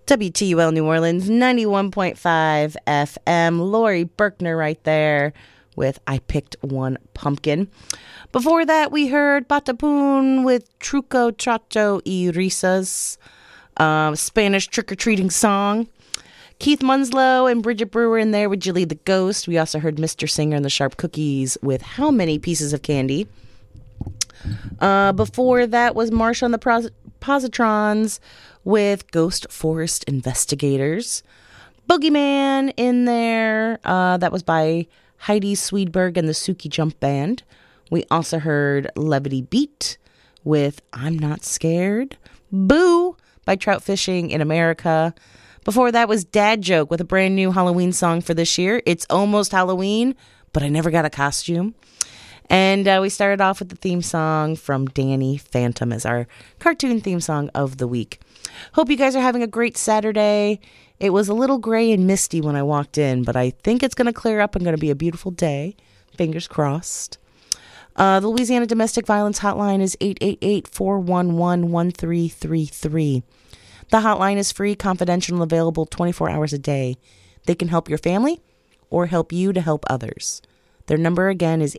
WTUL New Orleans, 91.5 FM. Lori Berkner right there with I Picked One Pumpkin. Before that, we heard Batapoon with Truco Tracho y Risas, Spanish trick-or-treating song. Keith Munslow and Bridget Brewer in there with Jilly the Ghost. We also heard Mr. Singer and the Sharp Cookies with How Many Pieces of Candy. Before that was Marsha and the Positrons with Ghost Forest Investigators. Boogeyman in there. That was by Heidi Swedberg and the Suki Jump Band. We also heard Levity Beat with I'm Not Scared. Boo by Trout Fishing in America. Before that was Dad Joke with a brand new Halloween song for this year. It's almost Halloween, but I never got a costume. And we started off with the theme song from Danny Phantom as our cartoon theme song of the week. Hope you guys are having a great Saturday. It was a little gray and misty when I walked in, but I think it's going to clear up and going to be a beautiful day. Fingers crossed. The Louisiana Domestic Violence Hotline is 888-411-1333. The hotline is free, confidential, and available 24 hours a day. They can help your family or help you to help others. Their number again is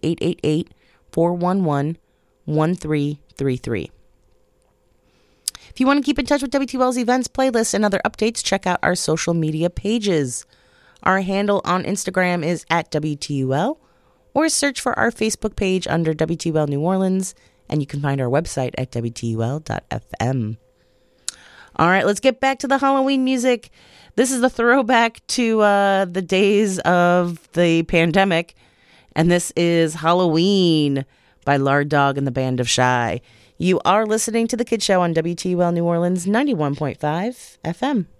888-411-1333. If you want to keep in touch with WTUL's events, playlists, and other updates, check out our social media pages. Our handle on Instagram is @WTUL, or search for our Facebook page under WTUL New Orleans, and you can find our website at WTUL.fm. All right, let's get back to the Halloween music. This is the throwback to the days of the pandemic, and this is Halloween by Lard Dog and the Band of Shy. You are listening to The Kid Show on WTUL New Orleans 91.5 FM.